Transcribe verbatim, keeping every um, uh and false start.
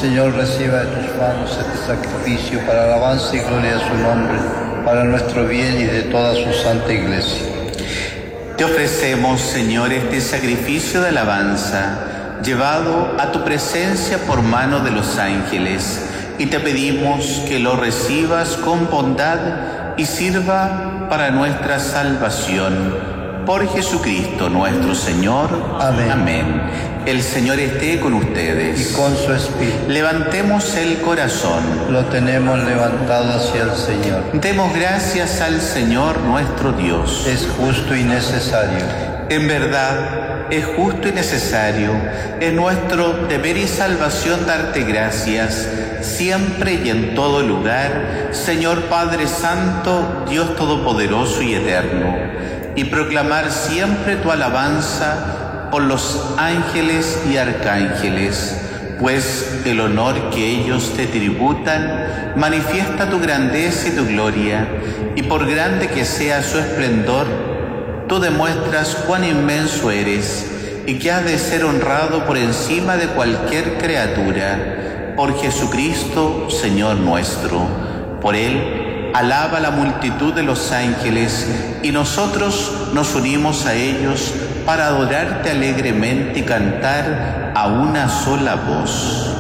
Señor reciba de tus manos este sacrificio para alabanza y gloria de su nombre, para nuestro bien y de toda su santa Iglesia. Te ofrecemos, Señor, este sacrificio de alabanza, llevado a tu presencia por mano de los ángeles, y te pedimos que lo recibas con bondad y sirva para nuestra salvación. Por Jesucristo nuestro Señor. Amén. Amén. El Señor esté con ustedes. Y con su espíritu. Levantemos el corazón. Lo tenemos levantado hacia el Señor. Demos gracias al Señor nuestro Dios. Es justo y necesario. En verdad, es justo y necesario, es nuestro deber y salvación darte gracias, siempre y en todo lugar, Señor Padre Santo, Dios Todopoderoso y Eterno, y proclamar siempre tu alabanza por los ángeles y arcángeles, pues el honor que ellos te tributan manifiesta tu grandeza y tu gloria, y por grande que sea su esplendor, tú demuestras cuán inmenso eres y que has de ser honrado por encima de cualquier criatura. Por Jesucristo, Señor nuestro. Por Él, alaba la multitud de los ángeles y nosotros nos unimos a ellos para adorarte alegremente y cantar a una sola voz.